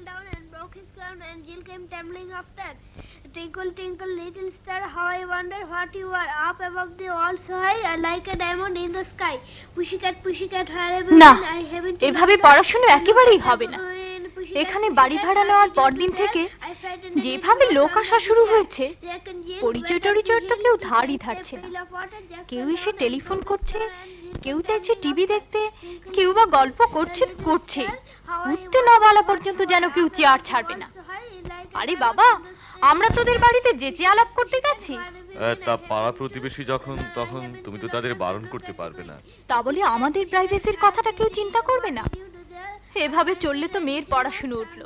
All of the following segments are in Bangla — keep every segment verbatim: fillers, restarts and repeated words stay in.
down and broke his crown, and Jill came tumbling after. Twinkle, twinkle, little star, how I wonder what you are, up above the world so high, like a diamond in the sky. Pussycat, pussycat, wherever না, I haven't এভাবে পড়াশোনা একেবারেই হবে না। এখানে বাড়ি ভাড়া নেওয়ার পরদিন থেকে যেভাবে লোক আসা শুরু হয়েছে, পরিচয় টরিচয় তো কেউ ধারই ধারছে না। কেউ এসে টেলিফোন করছে, কেউ চাইছে টিভি দেখতে, কেউ বা গল্প করছে করছে উঠতে না বলা পর্যন্ত যেন কেউ চেয়ার ছাড়বে না। আরে বাবা, আমরা তোদের বাড়িতে যেচে আলাপ করতে গেছি। তা পাড়া প্রতিবেশী যখন, তখন তুমি তো তাদের বারণ করতে পারবে না। তা বলে আমাদের প্রাইভেসির কথাটা কেউ চিন্তা করবে না? এভাবে চললে তো মেয়ের পড়াশুনো উঠলো।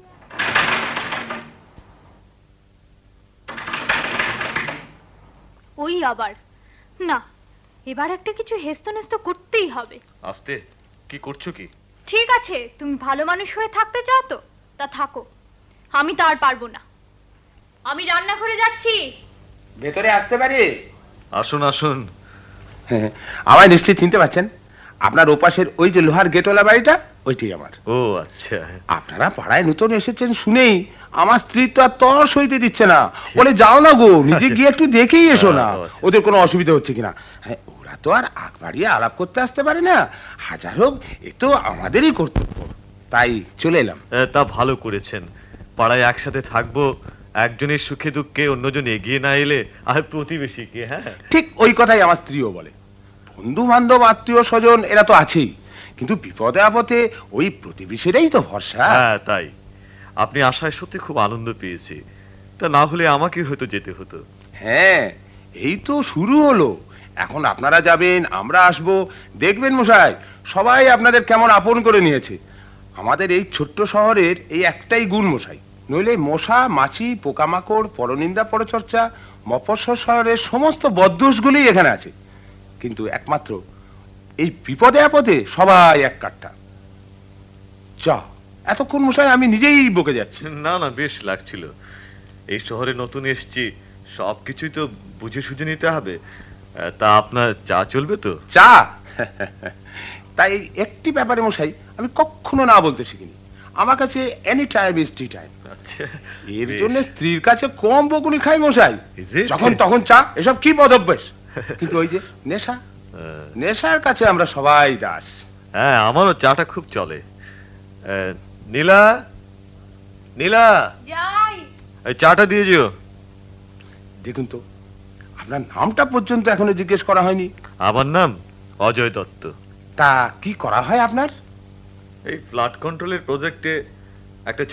ওই আবার না, এবার একটা কিছু হেস্তনেস্ত করতেই হবে। আস্তে, কি করছো কি? ঠিক আছে, তুমি ভালো মানুষ হয়ে থাকতে চাও তো তা থাকো, আমি তো আর পারবো না। আমি রান্নাঘরে যাচ্ছি। ভেতরে আসতে পারি? আসুন আসুন। আমায় নিশ্চয়ই চিনতে পারছেন? আপনার ওপাশের ওই যে লোহার গেটওয়ালা বাড়িটা, ওইটি আমার। ও আচ্ছা। আপনারা পাড়ায় নতুন এসেছেন শুনেই আমার স্ত্রী তো আর তর সইতে দিচ্ছে না, বলে যাও না গো, নিজে গিয়ে একটু দেখেই এসো না, ওদের কোনো অসুবিধা হচ্ছে কিনা। হ্যাঁ, ওরা তো আর আগ বাড়িয়ে আলাপ করতে আসতে পারে না, হাজার হোক এ তো আমাদেরই কর্তব্য, তাই চলে এলাম। তা ভালো করেছেন, পাড়ায় একসাথে থাকবো, একজনের সুখে দুঃখে অন্যজন এগিয়ে না এলে আর প্রতিবেশীকে। হ্যাঁ, ঠিক ওই কথাই আমার স্ত্রীও বলে। বন্ধু বান্ধব আত্মীয় স্বজন এরা তো আছেই, কিন্তু বিপদে আপদে ওই প্রতিবেশীরাই তো ভরসা। হ্যাঁ, তাই আপনি আসায় সত্যি খুব আনন্দ পেয়েছি, তা না হলে আমাকে হয়তো যেতে হতো। হ্যাঁ, এই তো শুরু হলো, এখন আপনারা যাবেন, আমরা আসবো, দেখবেন মশাই সবাই আপনাদের কেমন আপন করে নিয়েছে। আমাদের এই ছোট্ট শহরের এই একটাই গুণ মশাই, নইলে মশা মাছি পোকামাকড় পরনিন্দা পরচর্চা মফস্বল শহরের সমস্ত বদদোষগুলি এখানে আছে, কিন্তু একমাত্র এই বিপদে আপদে সবাই এক কাট্টা। চা এতক্ষণ মশাই আমি নিজেই বকে যাচ্ছি। না না, বেশ লাগছিল। এই শহরে নতুন এসেছি, সবকিছুই তো বুঝে সুঝে নিতে হবে। তা আপনার চা চলবে তো? চা? তাই একটি ব্যাপারে মশাই আমি কখনো না বলতে শিখিনি, আমার কাছে any time is tea time. আচ্ছা, এর জন্য স্ত্রীর কাছে কম বকুনি খাই মশাই, Is it? যখন তখন চা, এসব কি বদভ্যাস। কিন্তু ওই যে নেশা, নেশার কাছে আমরা সবাই দাস। হ্যাঁ, আমারও চাটা খুব চলে। নীলা, নীলা, যাই। এই চাটা দিয়ে যেও। দেখুন তো, আপনার নামটা পর্যন্ত এখনো জিজ্ঞেস করা হয়নি। আমার নাম অজয় দত্ত। তা কি করা হয় আপনার? এই ফ্লাড কন্ট্রোলের প্রজেক্টে একটা